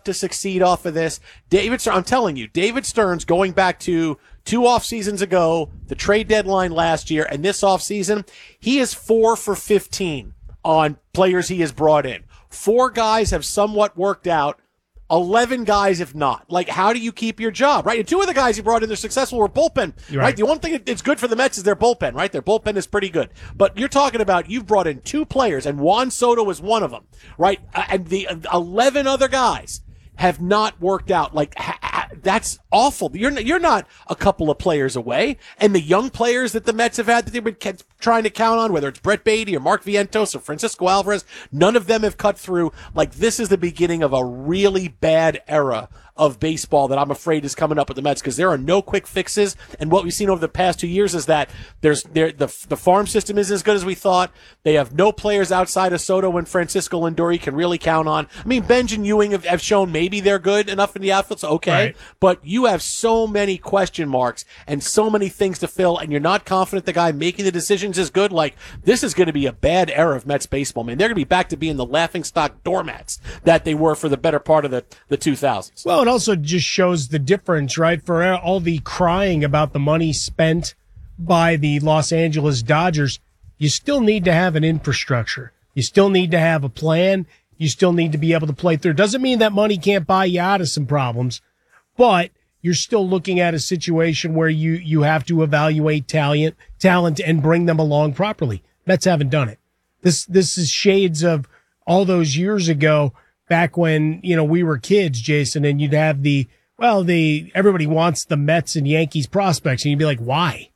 to succeed off of this. I'm telling you, David Stearns going back to 2 off seasons ago, the trade deadline last year, and this off season, he is 4 for 15 on players he has brought in. 4 guys have somewhat worked out. 11 guys have not. Like, how do you keep your job, right? And 2 of the guys you brought in, they're successful, were bullpen, right? The one thing that's good for the Mets is their bullpen, right? Their bullpen is pretty good. But you're talking about you've brought in 2 players, and Juan Soto is one of them, right? And the 11 other guys have not worked out. Like, that's awful. You're not a couple of players away. And the young players that the Mets have had that they've been trying to count on, whether it's Brett Beatty or Mark Vientos or Francisco Alvarez, none of them have cut through. Like, this is the beginning of a really bad era of baseball that I'm afraid is coming up with the Mets, because there are no quick fixes. And what we've seen over the past 2 years is that the farm system isn't as good as we thought. They have no players outside of Soto and Francisco Lindor you can really count on. I mean, Benj and Ewing have shown maybe they're good enough in the outfield, so okay. Right. But you have so many question marks and so many things to fill, and you're not confident the guy making the decisions is good. Like, this is going to be a bad era of Mets baseball, man. They're going to be back to being the laughingstock doormats that they were for the better part of the 2000s. Well, it also just shows the difference, right? For all the crying about the money spent by the Los Angeles Dodgers, you still need to have an infrastructure. You still need to have a plan. You still need to be able to play through. Doesn't mean that money can't buy you out of some problems, but you're still looking at a situation where you have to evaluate talent and bring them along properly. Mets haven't done it. This is shades of all those years ago, back when, we were kids, Jason, and you'd have everybody wants the Mets and Yankees prospects, and you'd be like, why?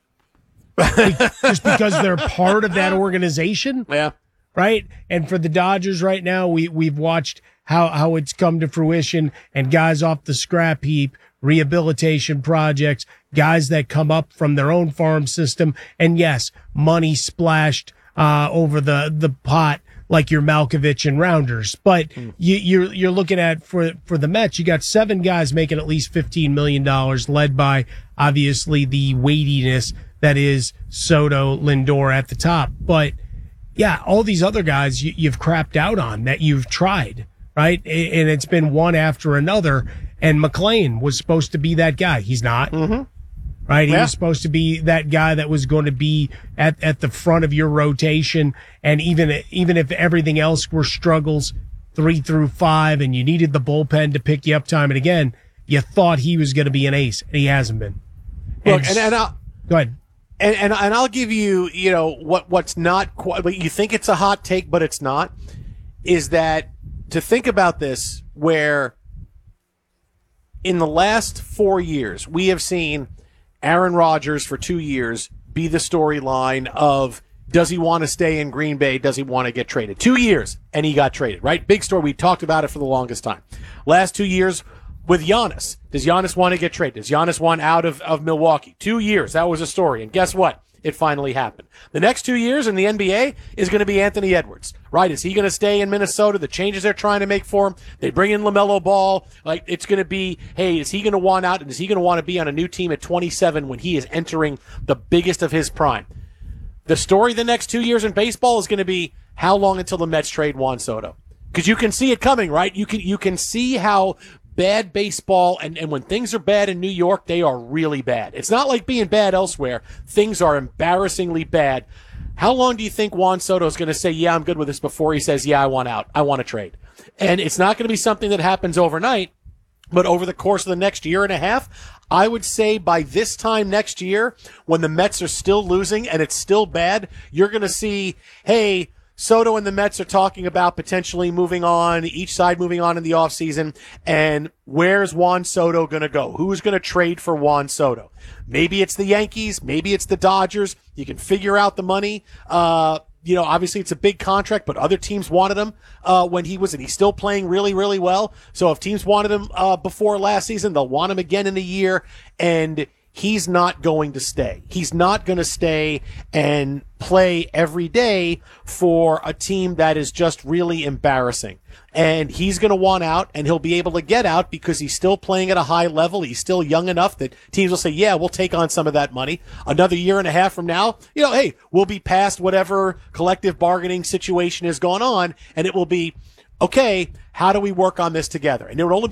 Just because they're part of that organization? Yeah. Right? And for the Dodgers right now, we've watched how it's come to fruition, and guys off the scrap heap, rehabilitation projects, guys that come up from their own farm system, and yes, money splashed over the pot, like your Malkovich and Rounders. But you're looking at, for the Mets, you got 7 guys making at least $15 million, led by obviously the weightiness that is Soto, Lindor at the top. But yeah, all these other guys you've crapped out on, that you've tried, right? And it's been one after another. And McClain was supposed to be that guy. He's not. Mm-hmm. Right? He was supposed to be that guy that was going to be at the front of your rotation. And even if everything else were struggles 3 through 5, and you needed the bullpen to pick you up time and again, you thought he was going to be an ace, and he hasn't been. Look, and I'll, go ahead. And I'll give you, what's not quite, you think it's a hot take, but it's not, is that to think about this, where in the last 4 years, we have seen Aaron Rodgers for 2 years be the storyline of, does he want to stay in Green Bay? Does he want to get traded? 2 years, and he got traded, right? Big story. We talked about it for the longest time. Last 2 years with Giannis. Does Giannis want to get traded? Does Giannis want out of Milwaukee? 2 years. That was a story. And guess what? It finally happened. The next 2 years in the NBA is going to be Anthony Edwards, right? Is he going to stay in Minnesota? The changes they're trying to make for him, they bring in LaMelo Ball. Like, it's going to be, hey, is he going to want out, and is he going to want to be on a new team at 27 when he is entering the biggest of his prime? The story the next 2 years in baseball is going to be, how long until the Mets trade Juan Soto? Because you can see it coming, right? You can see how bad baseball, and when things are bad in New York, they are really bad. It's not like being bad elsewhere. Things are embarrassingly bad. How long do you think Juan Soto is going to say, yeah, I'm good with this, before he says, yeah, I want out, I want to trade? And it's not going to be something that happens overnight, but over the course of the next year and a half, I would say by this time next year, when the Mets are still losing and it's still bad, you're going to see, hey, Soto and the Mets are talking about potentially moving on, each side moving on in the offseason. And where's Juan Soto going to go? Who's going to trade for Juan Soto? Maybe it's the Yankees. Maybe it's the Dodgers. You can figure out the money. Obviously it's a big contract, but other teams wanted him when he was, and he's still playing really, really well. So if teams wanted him before last season, they'll want him again in the year. And he's not going to stay. He's not going to stay and play every day for a team that is just really embarrassing. And he's going to want out, and he'll be able to get out because he's still playing at a high level. He's still young enough that teams will say, yeah, we'll take on some of that money. Another year and a half from now, hey, we'll be past whatever collective bargaining situation is going on, and it will be, okay, how do we work on this together? And it would only